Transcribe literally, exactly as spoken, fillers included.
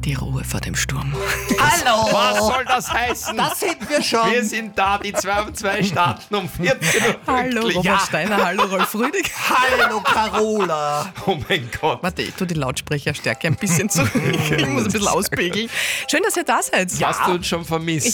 Die Ruhe vor dem Sturm. Hallo! Was soll das heißen? Das sind wir schon. Wir sind da, die zwei um zwei starten um vierzehn Uhr. Hallo pünktlich. Robert Ja. Steiner, hallo Rolf Rüdig. Hallo Carola. Oh mein Gott. Warte, ich tue die Lautsprecherstärke ein bisschen zurück. Ich muss ein bisschen auspegeln. Schön, dass ihr da seid. Hast du uns schon vermisst?